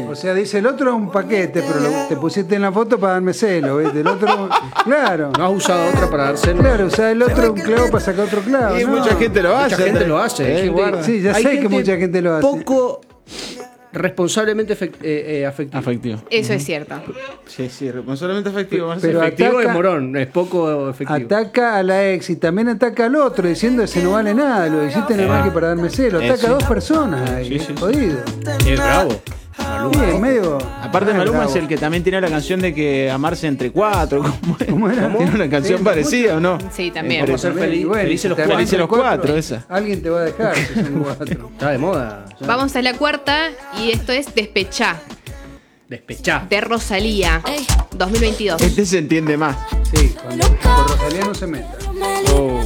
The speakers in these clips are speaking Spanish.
O sea, dice el otro un paquete, pero te pusiste en la foto para darme celo, ¿viste? El otro, claro. No has usado otra para dar celo. Claro, o sea, el otro un clavo para sacar otro clavo. Y ¿no? mucha gente lo hace. Mucha gente lo hace. Sí, ya Hay sé que gente mucha gente lo hace. Poco responsablemente afectivo. Eso es cierto. Sí, responsablemente efectivo. Pero Efectivo ataca- es morón, es poco efectivo. Ataca a la ex y también ataca al otro diciendo ese no vale nada, lo hiciste nada más que para darme celo. Ataca a dos personas ahí, jodido. Es bravo. Sí, es medio. Aparte, Maluma es el que también tiene la canción de que amarse entre cuatro. ¿Cómo era? Tiene una canción Sí, parecida, ¿o no? Sí, también. Vamos a ser Bueno, felices los si te cuatro. Felices los cuatro, esa. Alguien te va a dejar si son cuatro. Está de moda. Ya. Vamos a la cuarta y esto es Despechá, Despechá. de Rosalía, 2022. Este se entiende más. Sí, cuando con Rosalía no se meta. Oh.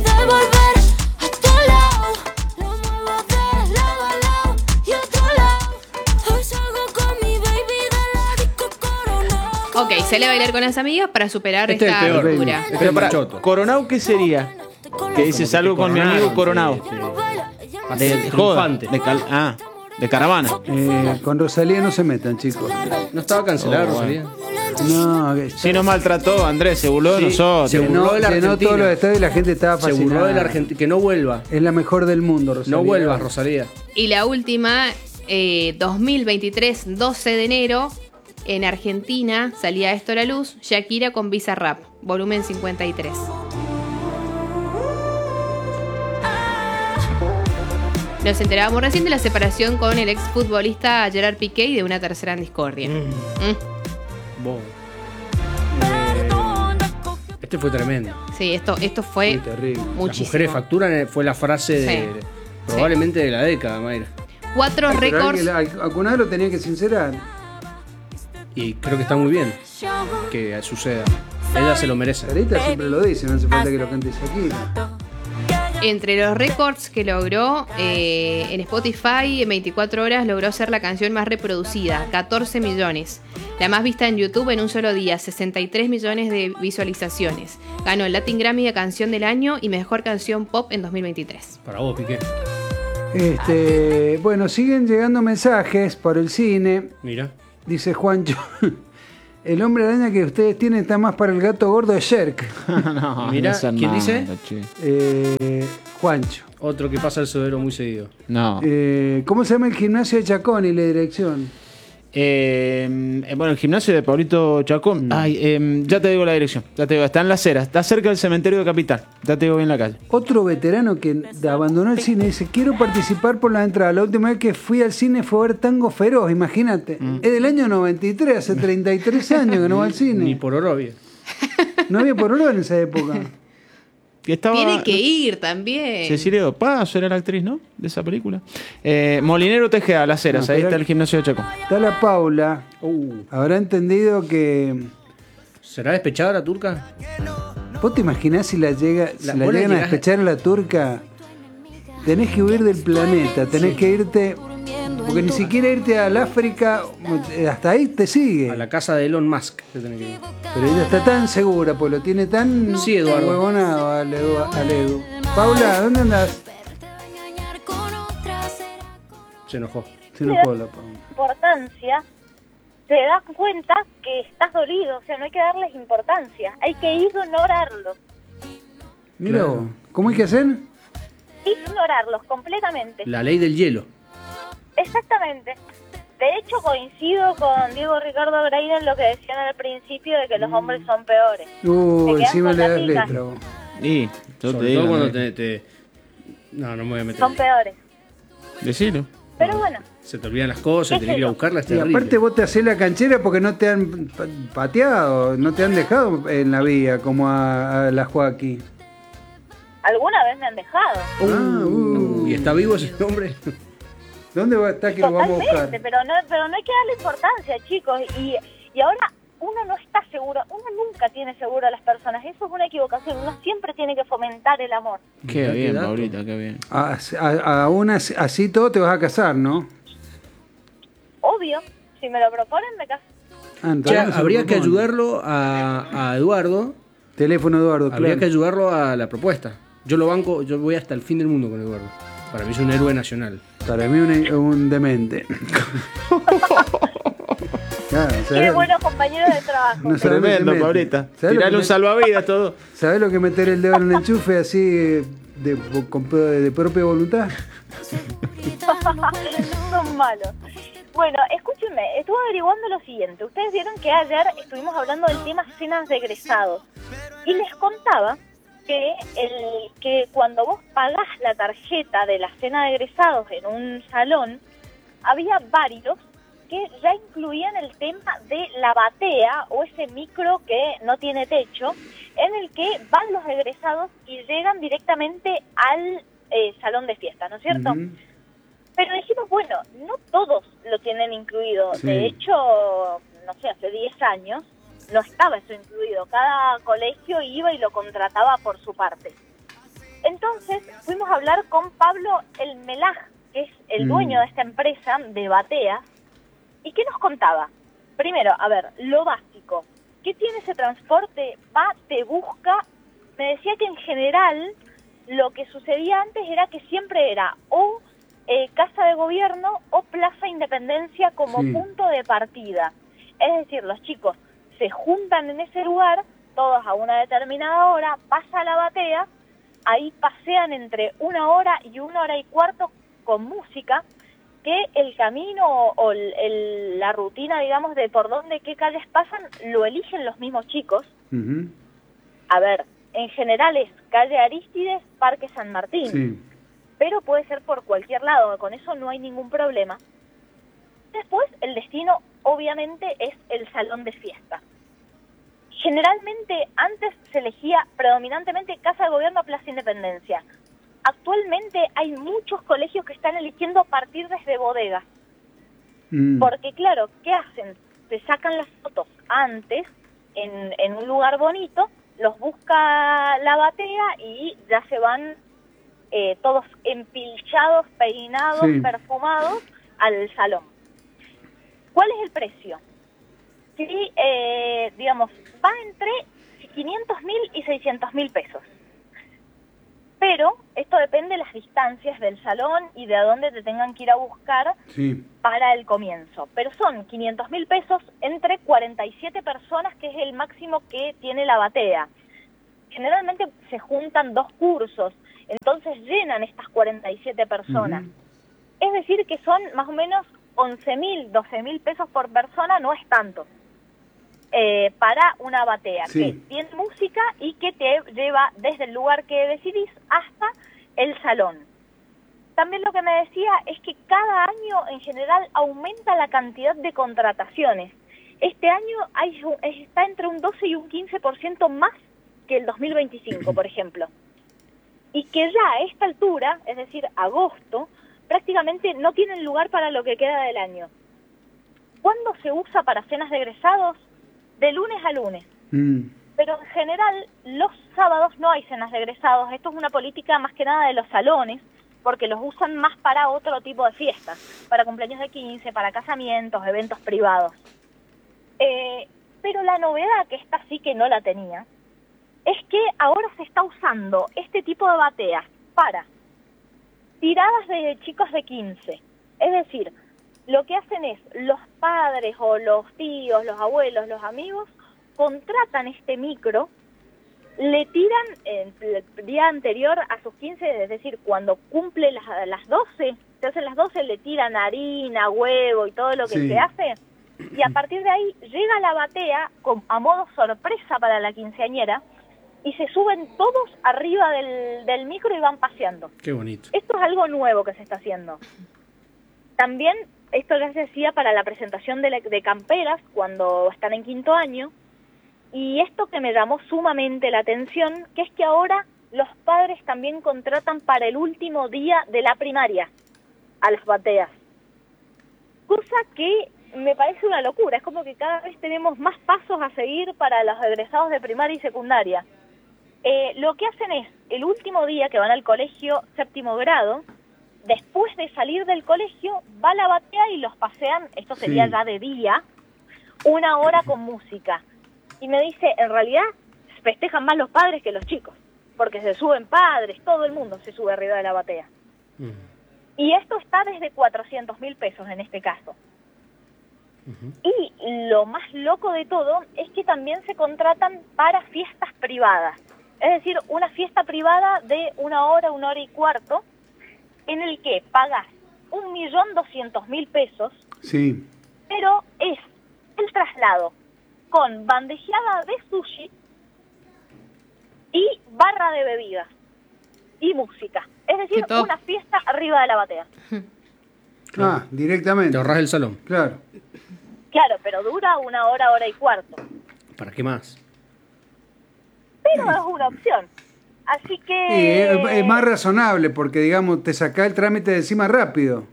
Ok, sale a bailar con las amigas para superar Este es esta el peor. locura. Este es Pero el para, machoto. ¿Coronao qué sería? Que dices algo con mi amigo Coronao. De joda. Triunfante. De caravana. Con Rosalía no se metan, chicos. No estaba cancelado, Rosalía. No, que Sí, nos maltrató, Andrés, se burló de Sí, nosotros. se burló de la llenó Argentina. todos los estadios y la gente estaba Se fascinada. burló de la Argentina. Que no vuelva. Es la mejor del mundo, Rosalía. No vuelvas, Rosalía. Y la última, 2023, 12 de enero, en Argentina salía esto a la luz, Shakira con Bizarrap, volumen 53. Nos enterábamos recién de la separación con el exfutbolista Gerard Piqué y de una tercera en discordia. Vos. Este fue tremendo. Sí, esto fue Muy terrible. Las muchísimo. mujeres facturan fue la frase de Sí. probablemente de la década, Mayra. 4 Pero récords. alguna vez lo tenía que sincerar. Y creo que está muy bien que suceda. Ella se lo merece. Sarita siempre lo dice, no hace falta que lo cante Shakira. Entre los récords que logró en Spotify, en 24 horas logró ser la canción más reproducida, 14 millones. La más vista en YouTube en un solo día, 63 millones de visualizaciones. Ganó el Latin Grammy de Canción del Año y Mejor Canción Pop en 2023. Para vos, Piqué. Bueno, siguen llegando mensajes por el cine. Mira. Dice Juancho. El hombre araña que ustedes tienen está más para el gato gordo de Sherk. No, Mira, no sean ¿quién malos, dice? Eh, Juancho. Otro que pasa el sodero muy seguido. No. ¿Cómo se llama el gimnasio de Chacón y la dirección? Bueno, el gimnasio de Pablito Chacón. Ay, ya te digo la dirección. Ya te digo, está en Las Heras. Está cerca del cementerio de Capital. Ya te digo bien la calle. Otro veterano que abandonó el cine dice, quiero participar por la entrada. La última vez que fui al cine fue a ver Tango Feroz, imagínate. Es del año 93, hace 33 años que no va al cine. Ni por Orovia. No había por oro en esa época. Que estaba, Tiene que ir también. Cecilia Paso era la actriz, ¿no? De esa película. Molinero Tejeda, Las Heras. No, Ahí pero- está el gimnasio de Chacón. Está la Paula. Habrá entendido que... ¿Será despechada la turca? ¿Vos te imaginás si la vos le llegan a llegás- despechar a la turca? Tenés que huir del planeta, tenés que irte... Porque ni siquiera irte al África, hasta ahí te sigue. A la casa de Elon Musk. Se tiene que ir. Pero ella está tan segura, pues lo tiene tan Sí, Eduardo. huevonado al Edu. Paula, ¿dónde andás? Se enojó. Se enojó la Paula. Importancia, te das cuenta que estás dolido, o sea, no hay que darles importancia, hay que ignorarlos, Mira Claro. vos, ¿cómo hay que hacer? ignorarlos completamente. La ley del hielo. Exactamente. De hecho, coincido con Diego Ricardo Graida en lo que decían al principio de que los hombres son peores. Te quedas Encima con le la das pica. letra vos. Y yo te Sobre digo. todo cuando te... No, no me voy a meter. Son peores. Decilo. Pero bueno, Se te olvidan las cosas, tenés que ir a buscarlas. Y aparte vos te hacés la canchera porque no te han pateado, no te han dejado en la vía como a la Joaquín. alguna vez me han dejado. ¿Y está vivo ese hombre? ¿Dónde va a estar que lo vamos a buscar? Totalmente, pero no hay que darle importancia, chicos. Y ahora uno no está seguro, uno nunca tiene seguro a las personas. Eso es una equivocación. Uno siempre tiene que fomentar el amor. Qué bien, dato. Paulita, qué bien. Aún así todo te vas a casar, ¿no? Obvio, si me lo proponen, me caso. Todavía no se lo Habría que propone. ayudarlo a Eduardo. Teléfono Eduardo, Habría claro. que ayudarlo a la propuesta. Yo lo banco, yo voy hasta el fin del mundo con Eduardo. Para mí es un héroe nacional. Para mí un demente. Claro, Qué buenos compañeros de trabajo. No sabe lo que Tremendo, se mete. Paulita. ¿Sabés lo Tirale que un salvavidas todo. ¿Sabés lo que meter el dedo en el enchufe así de propia voluntad? Son malos. Bueno, escúchenme, estuve averiguando lo siguiente. Ustedes vieron que ayer estuvimos hablando del tema cenas de egresados. Y les contaba que cuando vos pagás la tarjeta de la cena de egresados en un salón, había varios que ya incluían el tema de la batea o ese micro que no tiene techo, en el que van los egresados y llegan directamente al salón de fiesta, ¿no es cierto? Ujú. Pero dijimos, bueno, no todos lo tienen incluido. Sí. De hecho, no sé, hace 10 años no estaba eso incluido. Cada colegio iba y lo contrataba por su parte. Entonces fuimos a hablar con Pablo El Melaj, que es el dueño de esta empresa de bateas. ¿Y qué nos contaba? Primero, a ver, lo básico. ¿Qué tiene ese transporte? Va, te busca. Me decía que en general lo que sucedía antes era que siempre era o Casa de Gobierno o Plaza Independencia como Sí. punto de partida. Es decir, los chicos se juntan en ese lugar, todos a una determinada hora, pasa la batea, ahí pasean entre 1 hora y 1 hora y cuarto con música, que el camino o la rutina, digamos, de por dónde, qué calles pasan, lo eligen los mismos chicos. Ujú. A ver, en general es calle Arístides, Parque San Martín, Sí. pero puede ser por cualquier lado, con eso no hay ningún problema. Después, el destino, obviamente, es el salón de fiesta. Generalmente, antes se elegía predominantemente Casa de Gobierno o Plaza Independencia. Actualmente hay muchos colegios que están eligiendo partir desde bodegas. Porque claro, ¿qué hacen? Se sacan las fotos antes en un lugar bonito, los busca la batea y ya se van todos empilchados, peinados, Sí. perfumados al salón. ¿Cuál es el precio? Sí, digamos, va entre 500.000 y 600.000 pesos. Pero esto depende de las distancias del salón y de a dónde te tengan que ir a buscar Sí. para el comienzo. Pero son 500.000 pesos entre 47 personas, que es el máximo que tiene la batea. Generalmente se juntan 2 cursos, entonces llenan estas 47 personas. Ujú. Es decir, que son más o menos 11.000, 12.000 pesos por persona, no es tanto. Para una batea Sí. que tiene música y que te lleva desde el lugar que decidís hasta el salón. También lo que me decía es que cada año en general aumenta la cantidad de contrataciones. Este año está entre un 12 y un 15% más que el 2025, por ejemplo. Y que ya a esta altura, es decir, agosto, prácticamente no tienen lugar para lo que queda del año. ¿Cuándo se usa para cenas de egresados? De lunes a lunes. Pero en general los sábados no hay cenas de egresados. Esto es una política más que nada de los salones, porque los usan más para otro tipo de fiestas, para cumpleaños de 15, para casamientos, eventos privados. Pero la novedad, que esta sí que no la tenía, es que ahora se está usando este tipo de bateas para tiradas de chicos de 15. Es decir, lo que hacen es los padres o los tíos, los abuelos, los amigos, contratan este micro, le tiran el día anterior a sus 15, es decir, cuando cumple las 12, se hacen las 12, le tiran harina, huevo y todo lo que Sí. se hace, y a partir de ahí llega la batea a modo sorpresa para la quinceañera, y se suben todos arriba del micro y van paseando. Qué bonito. Esto es algo nuevo que se está haciendo. También esto ya se hacía para la presentación de camperas cuando están en 5º año. Y esto que me llamó sumamente la atención, que es que ahora los padres también contratan para el último día de la primaria a las bateas. Cosa que me parece una locura. Es como que cada vez tenemos más pasos a seguir para los egresados de primaria y secundaria. Lo que hacen es, el último día que van al colegio 7º grado, después de salir del colegio, va la batea y los pasean, esto sería Sí. ya de día, 1 hora con música. Y me dice, en realidad festejan más los padres que los chicos, porque se suben padres, todo el mundo se sube arriba de la batea. Y esto está desde 400.000 pesos en este caso. Y lo más loco de todo es que también se contratan para fiestas privadas. Es decir, una fiesta privada de 1 hora, 1 hora y cuarto, en el que pagas 1.200.000 pesos, Sí. pero es el traslado con bandejeada de sushi y barra de bebidas y música. Es decir, Qué top. una fiesta arriba de la batea. Ah, directamente. Te ahorras el salón. Claro. Claro, pero dura 1 hora, 1 hora y cuarto. ¿Para qué más? Pero es una opción. Así Y que... es más razonable porque, digamos, te saca el trámite de encima rápido.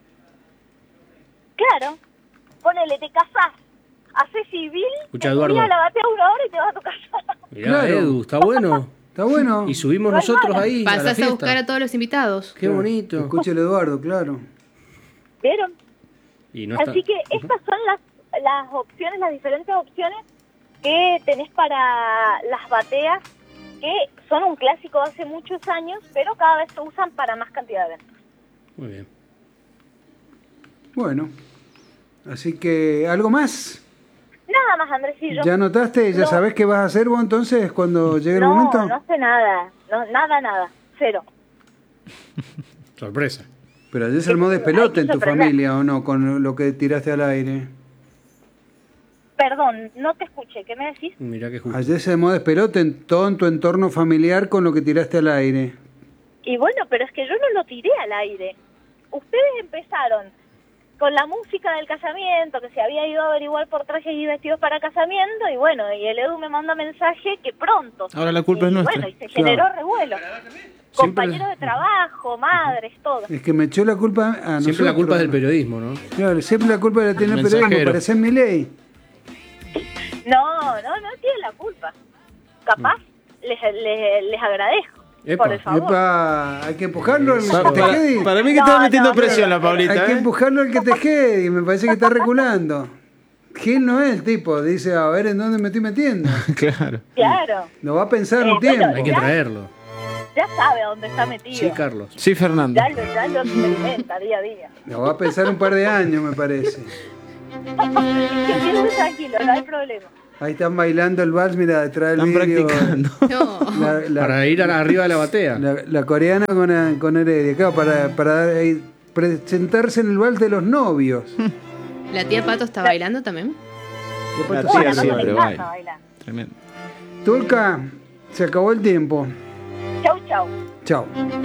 Claro, ponele, te casás, haces civil, Escucha, te Eduardo. subís a la batea 1 hora y te vas a tu casa. Mirá, Claro. Edu, está bueno. Está bueno. Y subimos No hay nosotros mala. ahí. a la Pasás a fiesta. buscar a todos los invitados. Qué bonito. Escucha el Eduardo, claro. ¿Vieron? Y no está... Así que estas son las opciones, las diferentes opciones que tenés para las bateas, que son un clásico de hace muchos años, pero cada vez se usan para más cantidad de eventos. Muy bien. Bueno. Así que, ¿algo más? Nada más, Andresillo. ¿Ya notaste? ¿Ya No. sabés qué vas a hacer vos entonces cuando llegue el No, momento? no sé nada. No, nada. Cero. Sorpresa. Pero ayer se armó despelote Hay en que tu sorprender. familia, ¿o no? Con lo que tiraste al aire. Perdón, no te escuché. ¿Qué me decís? Mirá que justo. Ayer se armó despelote en todo en tu entorno familiar con lo que tiraste al aire. Y bueno, pero es que yo no lo tiré al aire. Ustedes empezaron con la música del casamiento, que se había ido a averiguar por trajes y vestidos para casamiento, y bueno, y el Edu me manda mensaje que pronto. Ahora la culpa Y es nuestra. Bueno, y se generó Claro. revuelo. Compañeros de trabajo, madres, todo. Es que me echó la culpa a nosotros. Siempre la culpa es del periodismo, ¿no? Claro, siempre la culpa la tiene el Mensajero. periodismo, parece mi ley. No tiene la culpa. Capaz les agradezco Epa, por el favor. Epa, hay que empujarlo al Para, que te quede. para mí que No, estaba metiendo no, presión la Hay Paulita, que ¿eh? empujarlo al que te quede y me parece que está reculando. Gil no es el tipo, dice, a ver en dónde me estoy metiendo. Claro. Claro, Lo va a pensar un bueno, tiempo. Hay que traerlo. ya sabe a dónde está metido. Sí, Carlos. Sí, Fernando. Ya lo experimenta día a día. Lo va a pensar un par de años, me parece. Que piense tranquilo, no hay problema. Ahí están bailando el vals, mira, detrás del Están vidrio. practicando. No. Para ir arriba de la batea. La coreana con Heredia, claro, para presentarse en el vals de los novios. ¿La tía Pato está bailando también? La Bueno, tía no siempre me baila. encanta bailar. Tremendo. Tulca, se acabó el tiempo. Chau, chau. Chao.